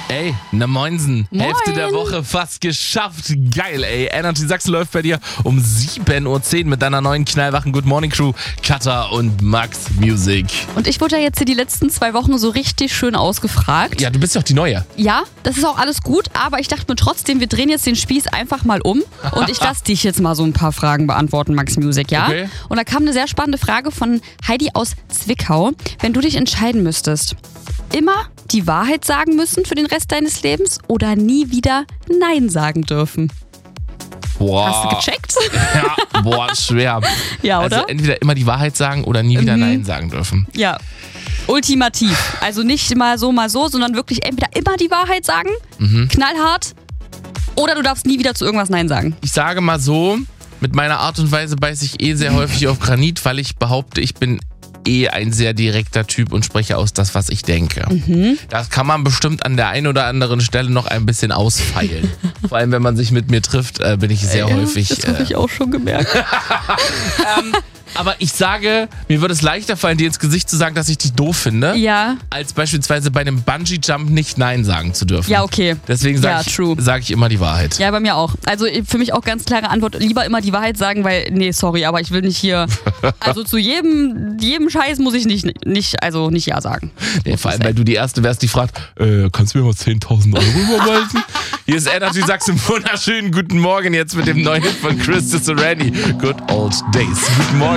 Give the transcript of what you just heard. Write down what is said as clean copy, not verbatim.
Ey, ne Moinsen. Moin. Hälfte der Woche fast geschafft. Geil, ey. Energy Sachsen läuft bei dir um 7.10 Uhr mit deiner neuen knallwachen Good Morning Crew, Katha und Max Music. Und ich wurde ja jetzt hier die letzten 2 Wochen so richtig schön ausgefragt. Ja, du bist ja auch die Neue. Ja, das ist auch alles gut, aber ich dachte mir trotzdem, wir drehen jetzt den Spieß einfach mal um und ich lasse dich jetzt mal so ein paar Fragen beantworten, Max Music, ja? Okay. Und da kam eine sehr spannende Frage von Heidi aus Zwickau. Wenn du dich entscheiden müsstest, immer die Wahrheit sagen müssen für den Rest deines Lebens oder nie wieder Nein sagen dürfen? Boah. Hast du gecheckt? Ja, boah, schwer. Ja, oder? Also entweder immer die Wahrheit sagen oder nie wieder Nein sagen dürfen. Ja. Ultimativ. Also nicht mal so, sondern wirklich entweder immer die Wahrheit sagen, knallhart, oder du darfst nie wieder zu irgendwas Nein sagen. Ich sage mal so, mit meiner Art und Weise beiße ich sehr häufig auf Granit, weil ich behaupte, ich bin ein sehr direkter Typ und spreche aus das, was ich denke. Das kann man bestimmt an der einen oder anderen Stelle noch ein bisschen ausfeilen. Vor allem, wenn man sich mit mir trifft, bin ich sehr häufig... Das habe ich auch schon gemerkt. Aber ich sage, mir würde es leichter fallen, dir ins Gesicht zu sagen, dass ich dich doof finde, Ja. als beispielsweise bei einem Bungee-Jump nicht Nein sagen zu dürfen. Ja, okay. Deswegen Ja, sage true. ich immer die Wahrheit. Ja, bei mir auch. Also für mich auch ganz klare Antwort, lieber immer die Wahrheit sagen, weil, nee, sorry, aber ich will nicht hier, also zu jedem Scheiß muss ich nicht Ja sagen. Nee, vor allem, weil du die Erste wärst, die fragt, kannst du mir mal 10.000 Euro überweisen? Hier ist Energy Sachsen, wunderschönen guten Morgen jetzt mit dem neuen Hit von Chris Serrani. Good Old Days. Guten Morgen.